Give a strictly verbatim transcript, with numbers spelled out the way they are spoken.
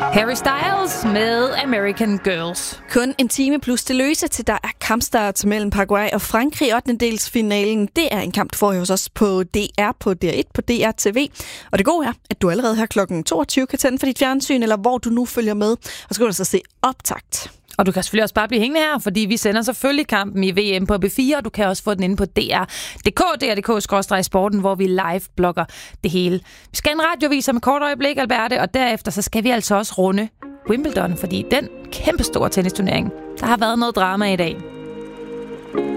Harry Styles med American Girls. Kun en time plus det løse til der er kampstart mellem Paraguay og Frankrig i ottendedelsfinalen. Det er en kamp, du får hos os på D R, på D R et, på D R T V. Og det gode er, at du allerede her klokken toogtyve kan tænde for dit fjernsyn, eller hvor du nu følger med. Og så kan du så se optakt. Og du kan selvfølgelig også bare blive hængende her, fordi vi sender selvfølgelig kampen i V M på B fire, og du kan også få den inde på D R punktum D K, D R punktum D K skråstreg sporten, hvor vi live-blogger det hele. Vi skal en radiovis om et kort øjeblik, Alberte, og derefter så skal vi altså også runde Wimbledon, fordi den kæmpestore tennisturnering, der har været noget drama i dag.